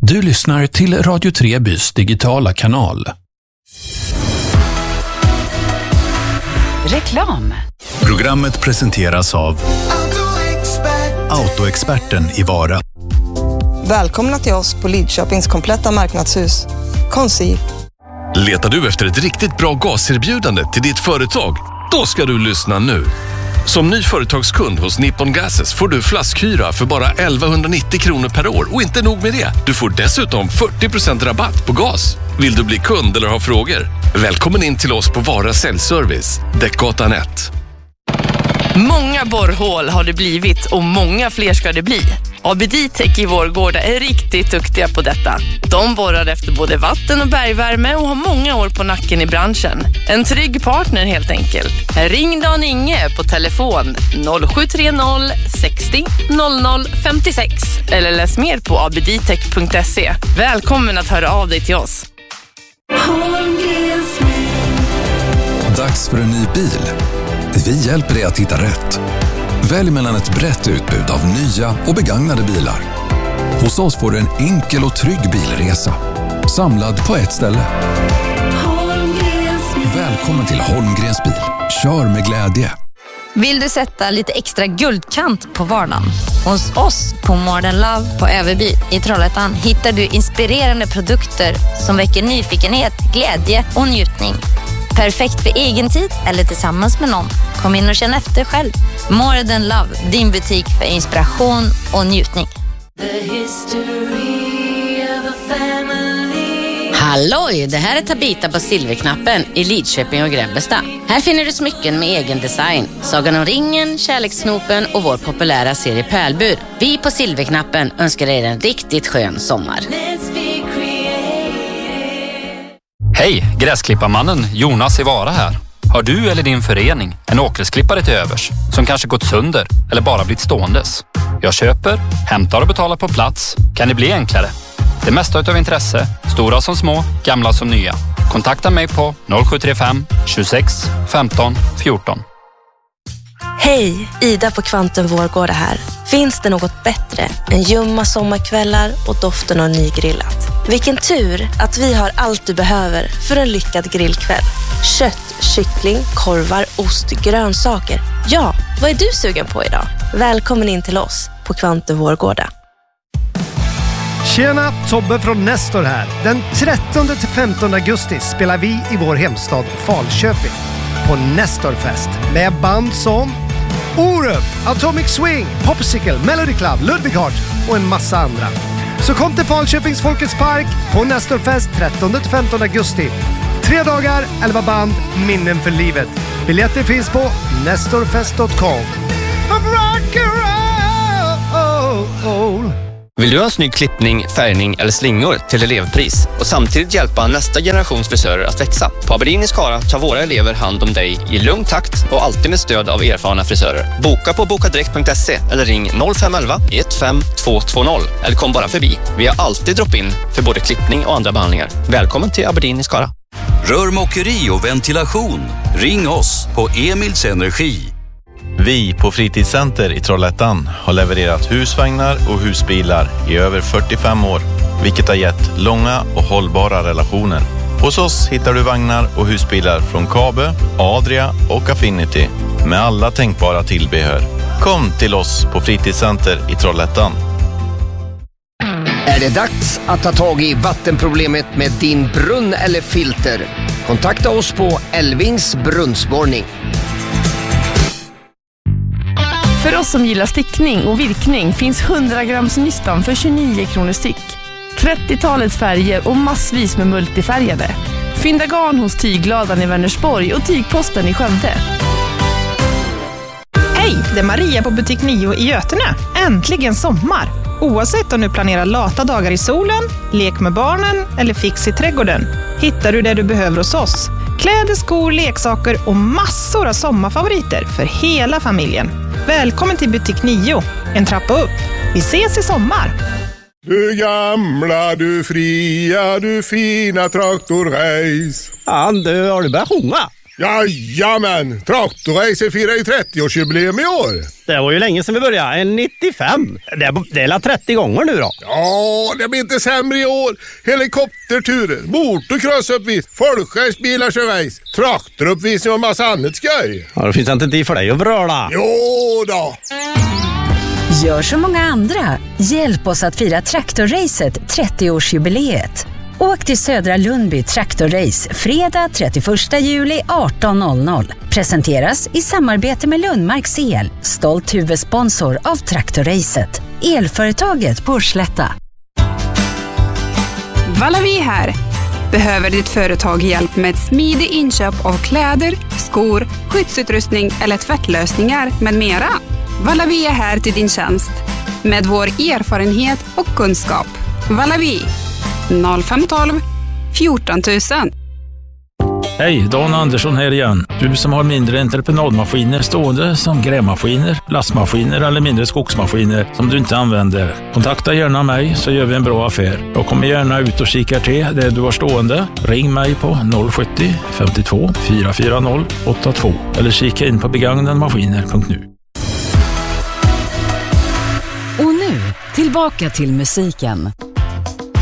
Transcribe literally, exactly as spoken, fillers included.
Du lyssnar till Radio Trebys digitala kanal. Reklam. Programmet presenteras av Autoexperten i Vara. Välkomna till oss på Lidköpings kompletta marknadshus. Konsi. Letar du efter ett riktigt bra gaserbjudande till ditt företag? Då ska du lyssna nu. Som ny företagskund hos Nippon Gases får du flaskhyra för bara elvahundranittio kronor per år. Och inte nog med det, du får dessutom fyrtio procent rabatt på gas. Vill du bli kund eller ha frågor? Välkommen in till oss på Vara Säljservice, Däckgatan ett. Många borrhål har det blivit och många fler ska det bli. A B D Tech i Vårgårda är riktigt duktiga på detta. De borrar efter både vatten- och bergvärme och har många år på nacken i branschen. En trygg partner helt enkelt. Ring Dan Inge på telefon noll sju tre noll sextio noll noll femtiosex eller läs mer på a b d tech punkt se. Välkommen att höra av dig till oss. Dags för en ny bil. Vi hjälper dig att hitta rätt. Välj mellan ett brett utbud av nya och begagnade bilar. Hos oss får du en enkel och trygg bilresa. Samlad på ett ställe. Välkommen till Holmgrens bil. Kör med glädje. Vill du sätta lite extra guldkant på vardagen? Hos oss på Modern Love på Överby i Trollhättan hittar du inspirerande produkter som väcker nyfikenhet, glädje och njutning. Perfekt för egen tid eller tillsammans med någon. Kom in och känn efter själv. Modern Love, din butik för inspiration och njutning. Halloj, det här är Tabita på Silverknappen i Lidköping och Grebbestad. Här finner du smycken med egen design. Sagan om ringen, kärlekssnopen och vår populära serie Pärlbur. Vi på Silverknappen önskar er en riktigt skön sommar. Hej, gräsklipparmannen Jonas i Vara här. Har du eller din förening en åkersklippare till övers som kanske gått sönder eller bara blivit ståendes? Jag köper, hämtar och betalar på plats. Kan det bli enklare? Det mesta utav intresse, stora som små, gamla som nya. Kontakta mig på noll sju tre fem tjugosex femton fjorton. Hej, Ida på Kvantum Vårgårda här. Finns det något bättre än ljumma sommarkvällar och doften av nygrillat? Vilken tur att vi har allt du behöver för en lyckad grillkväll. Kött, kyckling, korvar, ost, grönsaker. Ja, vad är du sugen på idag? Välkommen in till oss på Kvantum Vårgårda. Tjena, Tobbe från Nestor här. Den trettonde till femtonde augusti spelar vi i vår hemstad Falköping på Nestorfest med band som Orup, Atomic Swing, Popsicle, Melody Club, Ludwig Hart och en massa andra. Så kom till Falköpings Folkets Park på Nestorfest trettonde till femtonde augusti. Tre dagar, elva band, minnen för livet. Biljetter finns på nestorfest punkt com. Vill du ha en snygg klippning, färgning eller slingor till elevpris och samtidigt hjälpa nästa generations frisörer att växa? På Aberdeen i Skara tar våra elever hand om dig i lugn takt och alltid med stöd av erfarna frisörer. Boka på bokadirekt punkt se eller ring noll fem ett ett ett fem två två noll eller kom bara förbi. Vi har alltid drop-in för både klippning och andra behandlingar. Välkommen till Aberdeen i Skara. Rörmokeri och ventilation. Ring oss på Emils Energi. Vi på Fritidscenter i Trollhättan har levererat husvagnar och husbilar i över fyrtiofem år, vilket har gett långa och hållbara relationer. Hos oss hittar du vagnar och husbilar från Kabe, Adria och Affinity med alla tänkbara tillbehör. Kom till oss på Fritidscenter i Trollhättan. Är det dags att ta tag i vattenproblemet med din brunn eller filter? Kontakta oss på Elvins brunnsborrning. För oss som gillar stickning och virkning finns hundra grams nystan för tjugonio kronor styck. trettiotalet färger och massvis med multifärgade. Fynda garn hos Tygladan i Vänersborg och Tygposten i Skövde. Hej, det är Maria på butik nio i Götene. Äntligen sommar! Oavsett om du planerar lata dagar i solen, lek med barnen eller fix i trädgården, hittar du det du behöver hos oss. Kläder, skor, leksaker och massor av sommarfavoriter för hela familjen. Välkommen till butik nio, en trappa upp. Vi ses i sommar! Du gamla, du fria, du fina traktorreis. Ja, du har du börjat sjunga? Jajamän, Traktorracer firar ju trettioårsjubileum i år. Det var ju länge sedan vi började, en nittiofem. Det är, det är la trettio gånger nu då. Ja, det blir inte sämre i år. Helikopterturer, motocrossuppvis, folkracebilar kör race, traktoruppvisning och massa annat skoj. Ja, det finns inte tid för dig att bröla. Jo då. Gör som många andra. Hjälp oss att fira Traktorracet trettioårsjubileet. Åk till Södra Lundby Traktorrace fredag trettioförsta juli arton noll noll. Presenteras i samarbete med Lundmarks El, stolt huvudsponsor av Traktorracet. Elföretaget på Slätta. Valavi här. Behöver ditt företag hjälp med smidig inköp av kläder, skor, skyddsutrustning eller tvättlösningar med mera? Valavi är här till din tjänst med vår erfarenhet och kunskap. Valavi noll fem ett två fjorton tusen. Hej, Dan Andersson här igen. Du som har mindre entreprenadmaskiner stående som grävmaskiner, lastmaskiner eller mindre skogsmaskiner som du inte använder. Kontakta gärna mig så gör vi en bra affär. Jag kommer gärna ut och kikar till det du har stående. Ring mig på noll sjuttio femtiotvå fyra fyra noll åtta två eller kika in på begagnadmaskiner punkt nu. Och nu, tillbaka till musiken.